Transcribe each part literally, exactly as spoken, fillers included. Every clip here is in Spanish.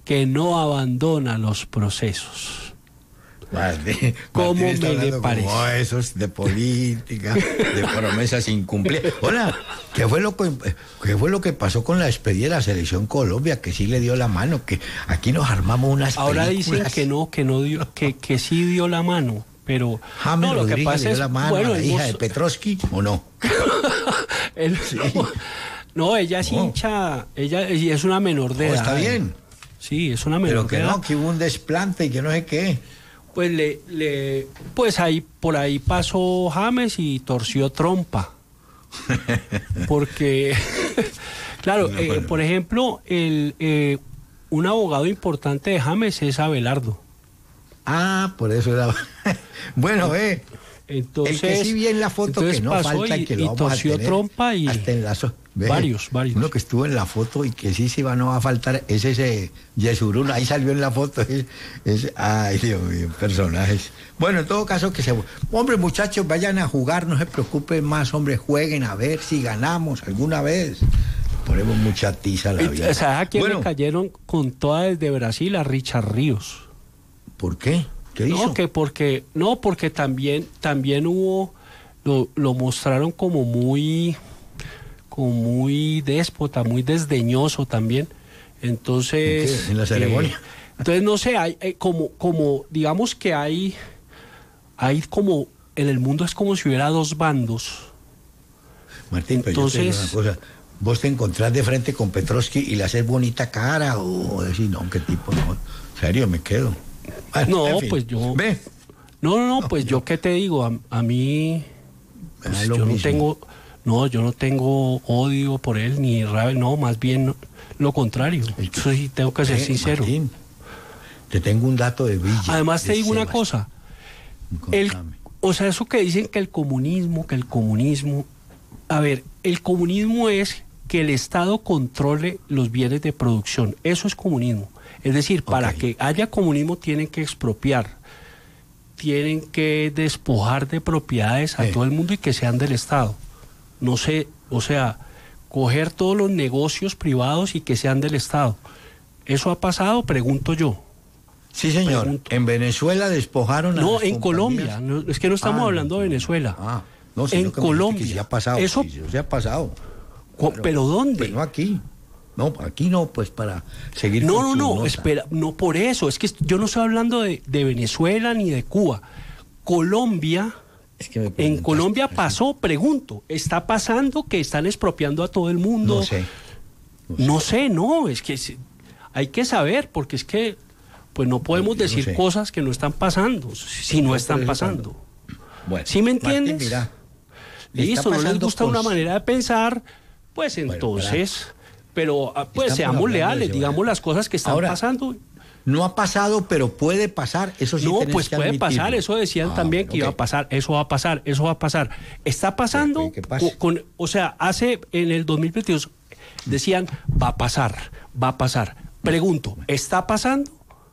que no abandona los procesos. Martín, ¿Cómo Martín me le parece? Como esos de política, de promesas incumplidas. Hola, ¿qué fue lo que qué fue lo que pasó con la despedida de la selección Colombia? Que sí le dio la mano, que aquí nos armamos unas Ahora películas. dicen que no, que no dio, que, que sí dio la mano, pero James no, lo Rodríguez que pasa le dio es la mano bueno, a la el hija mozo- de Petrovsky, ¿o no? el- Sí. no, no, ella es No. hincha, ella y es una menor de No, edad. está bien, Sí, es una pero menor que de edad. no, que hubo un desplante y que no sé qué. Pues le, le, pues ahí, por ahí pasó James y torció trompa. Porque, claro, No, eh, bueno. por ejemplo, el, eh, un abogado importante de James es Abelardo. Ah, por eso era. Bueno, eh. Entonces, el que sí vi en la foto entonces que no pasó falta y, y que y lo vamos a torció tener trompa y hasta en la so- ve, varios, varios. Uno que estuvo en la foto y que sí se va, no va a faltar es ese Yesurún, ahí salió en la foto. Es, es- ay, Dios mío, personajes. Bueno, en todo caso que se... Hombre, muchachos, vayan a jugar, no se preocupen más, hombre, jueguen a ver si ganamos alguna vez. Ponemos mucha tiza a la vida. O sea, ¿a quién Bueno, le cayeron con toda desde Brasil? A Richard Ríos. ¿por qué? ¿Qué hizo? No, que porque, no, porque también, también hubo, lo, lo mostraron como muy, como muy déspota, muy desdeñoso también. Entonces. ¿En qué? ¿En la ceremonia? eh, entonces, no sé, hay, hay como, como, digamos que hay, hay como, en el mundo es como si hubiera dos bandos. Martín, pero yo te digo Entonces- una cosa. Vos te encontrás de frente con Petrovsky y le haces bonita cara o decís, no, qué tipo, no. En serio, me quedo. Bueno, No, en fin. pues yo- Ve, No, no, no, pues yo qué te digo, a, a mí, me da pues, lo yo no mismo. tengo, no, yo no tengo odio por él ni rabia, no, más bien lo contrario. El que- Eso sí, tengo que ser Ve, sincero. Martín, te tengo un dato de Villa. Además te de digo una Sebastián. cosa, el, Contame. o sea, eso que dicen que el comunismo, que el comunismo, a ver, el comunismo es que el Estado controle los bienes de producción, eso es comunismo. Es decir, para Ok. que haya comunismo tienen que expropiar, tienen que despojar de propiedades a Eh. todo el mundo y que sean del Estado. No sé, o sea, coger todos los negocios privados y que sean del Estado. ¿Eso ha pasado? Pregunto yo. Sí, señor. pregunto. En Venezuela despojaron a No, las en compañías. Colombia. No, es que no estamos Ah, hablando no, de no. Venezuela. Ah, no, En sino que me dijiste Colombia. que sí ha pasado. Eso- sí, sí, sí ha pasado. Cu- Claro. ¿Pero dónde? Pues no aquí. No, aquí no, pues para seguir No, con no, tu no, nota. espera, no por eso, es que yo no estoy hablando de, de Venezuela ni de Cuba. Colombia, Es que me en preguntaste, Colombia pues, pasó, pregunto, ¿está pasando que están expropiando a todo el mundo? No sé. No sé, no, es que se- hay que saber, porque es que pues no podemos Yo no decir sé. cosas que no están pasando, si no Yo están por eso pasando. Bueno, ¿Sí me Martín, entiendes? mira, le está Listo, no les pasando gusta con- una manera de pensar, pues Bueno, entonces, pero ah, pues Estamos seamos hablando de leales, eso, digamos ¿verdad? las cosas que están Ahora, pasando. No ha pasado, pero puede pasar. Eso sí No, tenés pues que puede admitirlo. pasar, eso decían Ah, también bueno, que iba ok. a pasar, eso va a pasar, eso va a pasar. Está pasando, Pero, ¿y qué pasa? co- con, o sea, hace en el dos mil veintidós decían, va a pasar, va a pasar. Pregunto, ¿está pasando?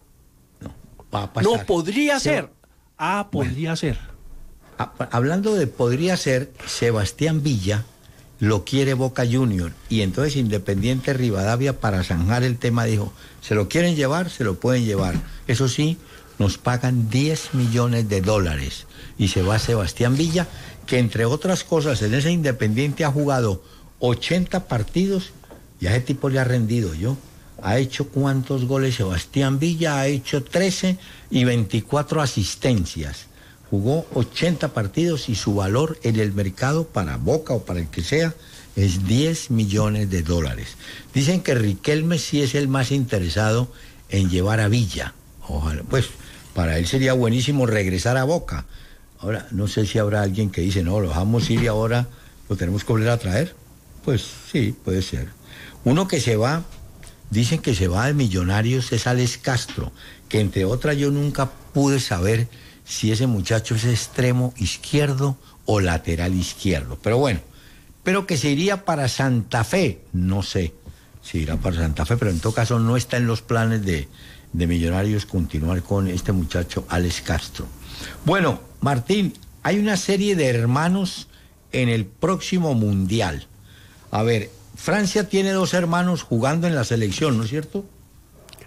Va a pasar. No, podría Se- ser. Ah, podría ser. Ah, Hablando de podría ser, Sebastián Villa lo quiere Boca Junior y entonces Independiente Rivadavia para zanjar el tema dijo, se lo quieren llevar, se lo pueden llevar. Eso sí, nos pagan diez millones de dólares y se va Sebastián Villa, que entre otras cosas en ese Independiente ha jugado ochenta partidos y a ese tipo le ha rendido yo. ¿Ha hecho cuántos goles Sebastián Villa? Ha hecho trece y veinticuatro asistencias. Jugó ochenta partidos y su valor en el mercado para Boca o para el que sea es diez millones de dólares. Dicen que Riquelme sí es el más interesado en llevar a Villa. Ojalá, pues para él sería buenísimo regresar a Boca. Ahora, no sé si habrá alguien que dice, no, lo dejamos ir y ahora lo tenemos que volver a traer. Pues sí, puede ser. Uno que se va, dicen que se va de Millonarios es Alex Castro, que entre otras yo nunca pude saber si ese muchacho es extremo izquierdo o lateral izquierdo. Pero bueno, pero que se iría para Santa Fe, no sé si irá para Santa Fe, pero en todo caso no está en los planes de, de Millonarios continuar con este muchacho Alex Castro. Bueno, Martín, hay una serie de hermanos en el próximo Mundial. A ver, Francia tiene dos hermanos jugando en la selección, ¿no es cierto?